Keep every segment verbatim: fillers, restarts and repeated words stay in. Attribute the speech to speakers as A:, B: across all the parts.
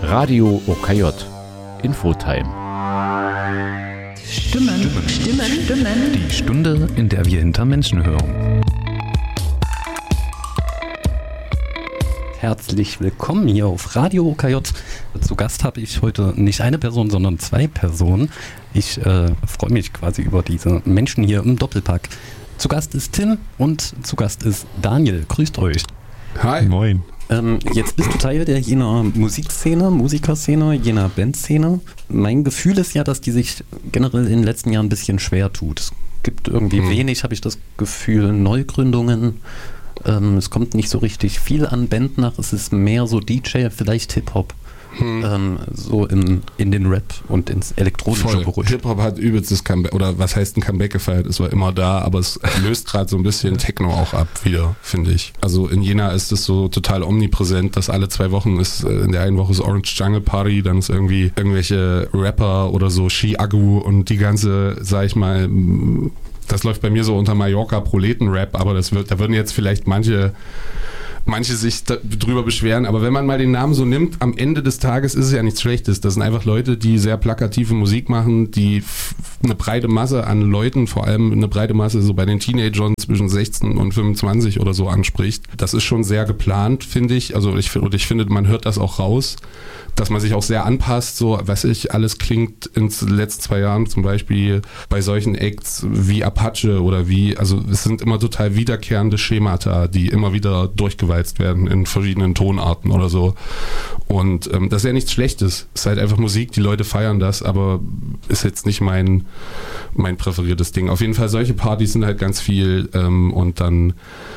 A: Radio O K J Infotime.
B: Stimmen, Stimmen, Stimmen, Stimmen.
C: Die Stunde, in der wir hinter Menschen hören. Herzlich willkommen hier auf Radio O K J. Zu Gast habe ich heute nicht eine Person, sondern zwei Personen. Ich äh, freue mich quasi über diese Menschen hier im Doppelpack. Zu Gast ist Tim und zu Gast ist Daniel. Grüßt euch.
D: Hi.
C: Moin. Ähm, jetzt bist du Teil der jener Musikszene, Musikerszene, jener Bandszene. Mein Gefühl ist ja, dass die sich generell in den letzten Jahren ein bisschen schwer tut. Es gibt irgendwie hm. wenig, habe ich das Gefühl, Neugründungen. Ähm, es kommt nicht so richtig viel an Band nach. Es ist mehr so D J, vielleicht Hip-Hop. Hm. Ähm, so in, in den Rap und ins Elektronische gerutscht.
D: Hip-Hop hat übelstes Comeback, oder was heißt ein Comeback gefeiert? Es war immer da, aber es löst gerade so ein bisschen Techno auch ab wieder, finde ich. Also in Jena ist es so total omnipräsent, dass alle zwei Wochen ist, in der einen Woche ist Orange Jungle Party, dann ist irgendwie irgendwelche Rapper oder so Ski-Agu und die ganze, sag ich mal, das läuft bei mir so unter Mallorca-Proleten-Rap, aber das wird, da würden jetzt vielleicht manche Manche sich da, drüber beschweren, aber wenn man mal den Namen so nimmt, am Ende des Tages ist es ja nichts Schlechtes. Das sind einfach Leute, die sehr plakative Musik machen, die f- eine breite Masse an Leuten, vor allem eine breite Masse so bei den Teenagern zwischen sechzehn und fünfundzwanzig oder so anspricht. Das ist schon sehr geplant, finde ich. Also ich, und ich finde, man hört das auch raus, dass man sich auch sehr anpasst. So, weiß ich, alles klingt in den letzten zwei Jahren zum Beispiel bei solchen Acts wie Apache oder wie, also es sind immer total wiederkehrende Schemata, die immer wieder durchgeweizt werden in verschiedenen Tonarten oder so. Und ähm, das ist ja nichts Schlechtes. Es ist halt einfach Musik, die Leute feiern das, aber ist jetzt nicht mein, mein präferiertes Ding. Auf jeden Fall, solche Partys sind halt ganz viel ähm, und dann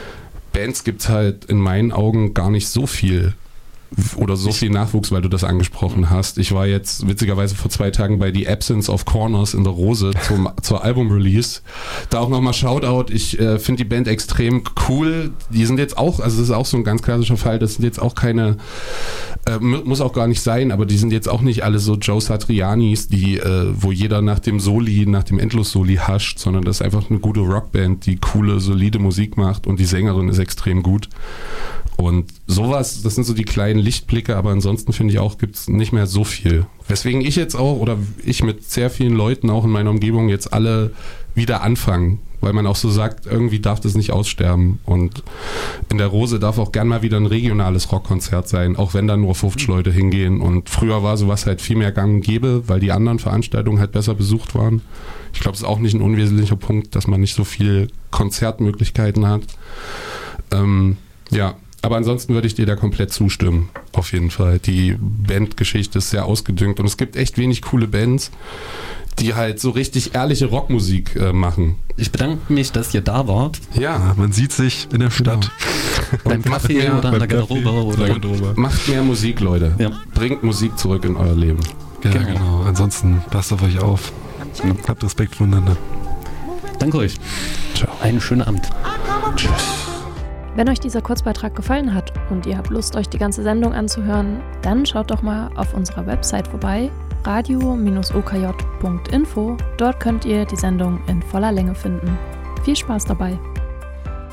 D: Bands gibt es halt in meinen Augen gar nicht so viel. Oder so viel Nachwuchs, weil du das angesprochen hast. Ich war jetzt witzigerweise vor zwei Tagen bei The Absence of Corners in der Rose zum, zur Album-Release. Da auch nochmal Shoutout. Ich äh, finde die Band extrem cool. Die sind jetzt auch, also das ist auch so ein ganz klassischer Fall, das sind jetzt auch keine, äh, muss auch gar nicht sein, aber die sind jetzt auch nicht alle so Joe Satrianis, die, äh, wo jeder nach dem Soli, nach dem Endlos-Soli hascht, sondern das ist einfach eine gute Rockband, die coole, solide Musik macht und die Sängerin ist extrem gut. Und sowas, das sind so die kleinen Lichtblicke, aber ansonsten finde ich auch, gibt es nicht mehr so viel. Weswegen ich jetzt auch, oder ich mit sehr vielen Leuten auch in meiner Umgebung jetzt alle wieder anfangen, weil man auch so sagt, irgendwie darf das nicht aussterben. Und in der Rose darf auch gern mal wieder ein regionales Rockkonzert sein, auch wenn da nur fünfzig Leute hingehen. Und früher war sowas halt viel mehr gang und gäbe, weil die anderen Veranstaltungen halt besser besucht waren. Ich glaube, es ist auch nicht ein unwesentlicher Punkt, dass man nicht so viele Konzertmöglichkeiten hat. Ähm, ja. Aber ansonsten würde ich dir da komplett zustimmen, auf jeden Fall. Die Bandgeschichte ist sehr ausgedüngt und es gibt echt wenig coole Bands, die halt so richtig ehrliche Rockmusik äh, machen.
C: Ich bedanke mich, dass ihr da wart.
D: Ja,
E: man sieht sich in der Stadt.
C: Beim Kaffee mehr, oder an der Garderobe. Oder
D: Garderobe. Macht mehr Musik, Leute. Ja. Bringt Musik zurück in euer Leben.
E: Ja, genau. genau. Ansonsten passt auf euch auf. Habt Respekt voneinander.
C: Danke euch. Ciao. Einen schönen Abend.
D: Tschüss.
F: Wenn euch dieser Kurzbeitrag gefallen hat und ihr habt Lust, euch die ganze Sendung anzuhören, dann schaut doch mal auf unserer Website vorbei, radio Bindestrich o k j Punkt info. Dort könnt ihr die Sendung in voller Länge finden. Viel Spaß dabei!